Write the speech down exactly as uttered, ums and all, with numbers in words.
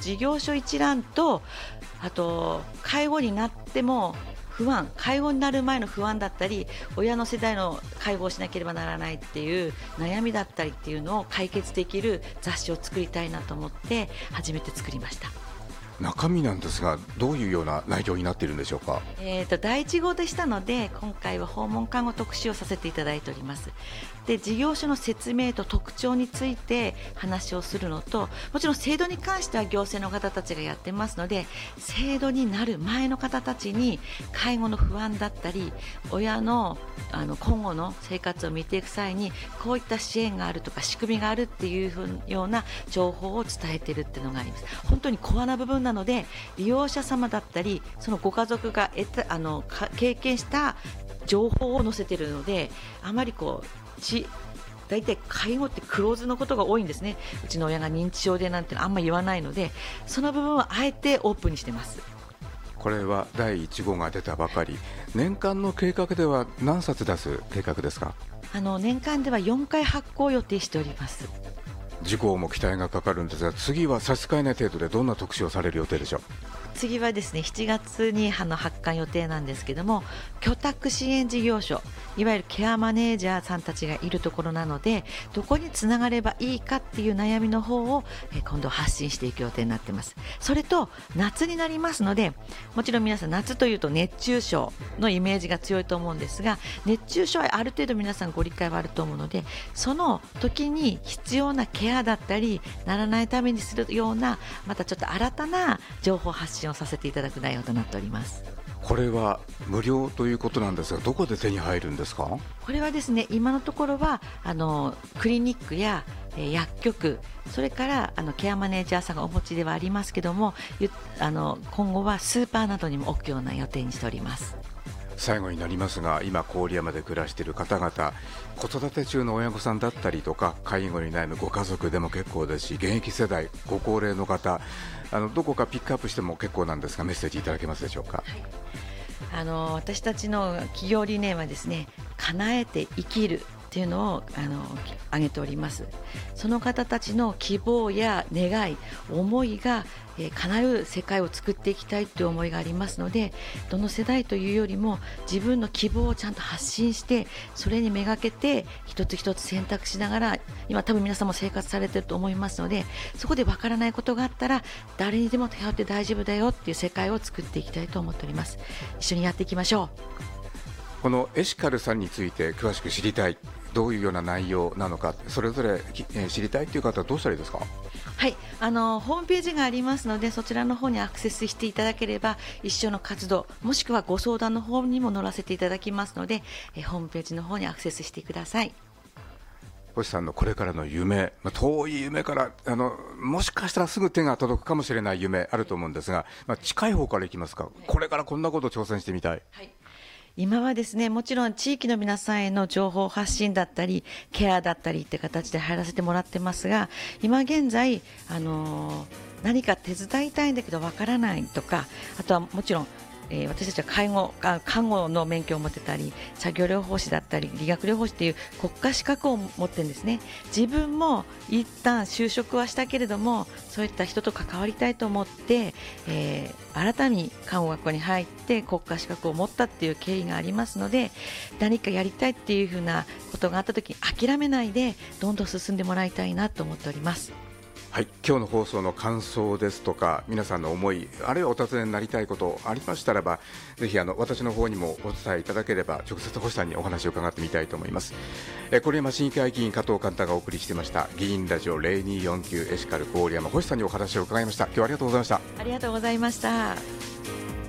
事業所一覧と、あと介護になっても不安、介護になる前の不安だったり、親の世代の介護をしなければならないっていう悩みだったりっていうのを解決できる雑誌を作りたいなと思って初めて作りました。 中身なんですが、どういうような内容になっているんでしょうか。 えーとだいいち号でしたので、今回は訪問看護特集をさせていただいております。で、事業所の説明と特徴について話をするのと、もちろん制度に関しては行政の方たちがやってますので、制度になる前の方たちに介護の不安だったり、親の、あの今後の生活を見ていく際にこういった支援があるとか仕組みがあるっていうふうような情報を伝えているっていうのがあります。本当にコアな部分なので、利用者様だったりそのご家族が得たあの経験した情報を載せているので、あまりこうち大体介護ってクローズのことが多いんですね。うちの親が認知症でなんてあんまり言わないので、その部分はあえてオープンにしてます。 これはだいいち号が出たばかり。年間の計画では何冊出す計画ですか。 あの年間ではよんかい発行を予定しております。 事項も期待がかかるんですが、次は差し支えない程度でどんな特集をされる予定でしょう。 次はですね、しちがつにあの発刊予定なんですけども、居宅支援事業所、いわゆるケアマネージャーさんたちがいるところなので、どこにつながればいいかっていう悩みの方をえ今度発信していく予定になっています。それと夏になりますので、もちろん皆さん夏というと熱中症のイメージが強いと思うんですが、熱中症はある程度皆さんご理解はあると思うので、その時に必要なケアだったりならないためにするような、またちょっと新たな情報発信をさせていただく内容となっております。 これは無料ということなんですが、どこで手に入るんですか。 これはですね、今のところはあのクリニックや、えー、薬局、それからあのケアマネージャーさんがお持ちではありますけども、ゆあの今後はスーパーなどにも置くような予定にしております。 最後になりますが、今郡山で暮らしている方々、子育て中の親御さんだったりとか、介護に悩むご家族でも結構ですし、現役世代、ご高齢の方、あのどこかピックアップしても結構なんですが、メッセージいただけますでしょうか。 はい、あの私たちの企業理念はですね、叶えて生きるっていうのをあの挙げております。その方たちの希望や願い、思いが、えー、叶う世界を作っていきたいという思いがありますので、どの世代というよりも自分の希望をちゃんと発信して、それにめがけて一つ一つ選択しながら、今多分皆さんも生活されていると思いますので、そこでわからないことがあったら誰にでも頼って大丈夫だよっていう世界を作っていきたいと思っております。一緒にやっていきましょう。 このエシカルさんについて詳しく知りたい、どういうような内容なのか、それぞれ、えー、知りたいという方はどうしたらいいですか。 はい、あのホームページがありますので、そちらの方にアクセスしていただければ、一緒の活動もしくはご相談の方にも載らせていただきますので、えー、ホームページの方にアクセスしてください。 星さんのこれからの夢、まあ、遠い夢からあのもしかしたらすぐ手が届くかもしれない夢あると思うんですが、まあ、近い方からいきますか。これからこんなことを挑戦してみたい。 はい、今はですね、もちろん地域の皆さんへの情報発信だったりケアだったりって形で入らせてもらってますが、今現在、あのー、何か手伝いたいんだけどわからないとか、あとはもちろんえー、私たちは介護看護の免許を持ってたり、作業療法士だったり理学療法士という国家資格を持ってるんですね。自分も一旦就職はしたけれども、そういった人と関わりたいと思って、えー、新たに看護学校に入って国家資格を持ったっていう経緯がありますので、何かやりたいっていうふうなことがあった時に諦めないでどんどん進んでもらいたいなと思っております。 はい、今日の放送の感想ですとか、皆さんの思い、あるいはお尋ねになりたいことありましたらば、ぜひあの私の方にもお伝えいただければ、直接星さんにお話を伺ってみたいと思います。え郡山市議会議員加藤寛太がお送りしていました議員ラジオゼロにーよんきゅうエシカル郡山、星さんにお話を伺いました。今日はありがとうございました。 ありがとうございました。